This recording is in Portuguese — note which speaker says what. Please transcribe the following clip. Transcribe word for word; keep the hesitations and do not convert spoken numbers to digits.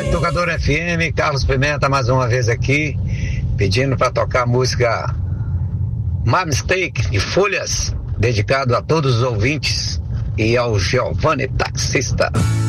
Speaker 1: Tocador F M, Carlos Pimenta mais uma vez aqui, pedindo para tocar a música My Mistake de Folhas, dedicado a todos os ouvintes e ao Giovanni Taxista.